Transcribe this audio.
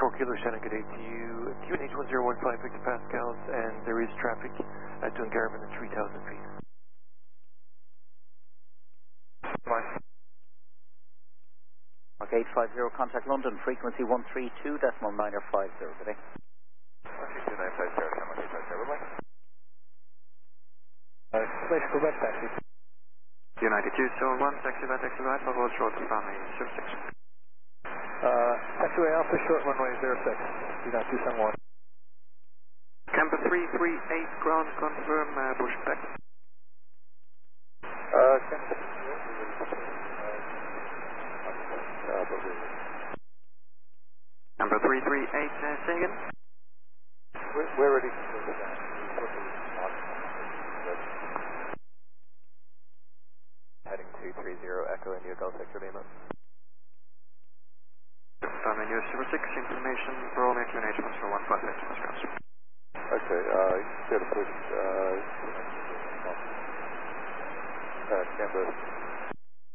4 Kilo Shannon, good day to you. QNH 1015 hectopascals, and there is traffic at Dungarvan at 3,000 feet. Mark 850, contact London, frequency 132.950, good day. 132.950, Mark 850, bye-bye. Place Quebec taxi. United 271, taxi by, for Rolls Road, runway 06. Taxiway Alpha, short runway 06, United 271. Camber 338, ground confirm, pushback. Number 338, say again. We're ready. Heading 230, Echo India Golf Victor Lima. Runway 06, information, Romeo QNH 1015 hectopascals. Okay, get a push, Canberra